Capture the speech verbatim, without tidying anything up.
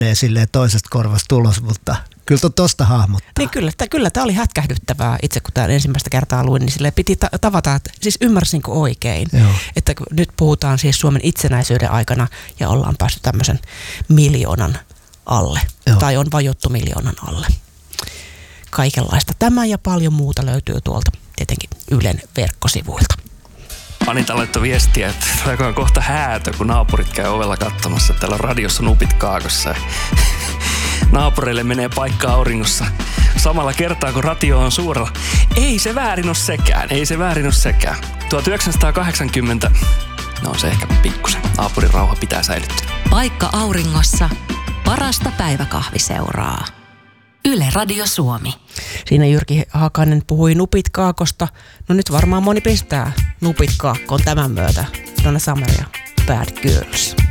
silleen toisesta korvasta ulos, mutta kyllä tuosta hahmottaa. Niin kyllä, kyllä tämä oli hätkähdyttävää itse, kun tämä ensimmäistä kertaa luin, niin silleen piti ta- tavata, että siis ymmärsinkö oikein, Joo. että nyt puhutaan siis Suomen itsenäisyyden aikana ja ollaan päästy tämmöisen miljoonan alle, Joo. tai on vajottu miljoonan alle. Kaikenlaista. Tämä ja paljon muuta löytyy tuolta tietenkin Ylen verkkosivuilta. Anita laittoi viestiä, että on kohta häätö, kun naapurit käy ovella katsomassa. Täällä on radiossa nupit kaakossa. Naapureille menee paikka auringossa samalla kertaa, kun radio on suurella. Ei se väärin ole sekään, ei se väärin ole sekään. tuhatyhdeksänsataakahdeksankymmentä, no se ehkä pikkusen. Naapurin rauha pitää säilyttää. Paikka auringossa, parasta päiväkahviseuraa. Yle Radio Suomi. Siinä Jyrki Hakanen puhui nupit kaakosta. No nyt varmaan moni pistää nupit kaakkoon tämän myötä. Donna Summer ja Bad Girls.